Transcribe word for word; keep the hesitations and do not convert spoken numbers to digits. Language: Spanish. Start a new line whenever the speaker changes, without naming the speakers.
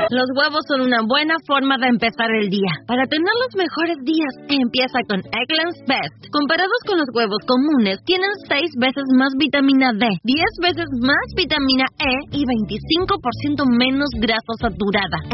Los huevos son una buena forma de empezar el día. Para tener los mejores días, empieza con Eggland's Best. Comparados con los huevos comunes, tienen seis veces más vitamina D, diez veces más vitamina E y veinticinco por ciento menos grasa saturada.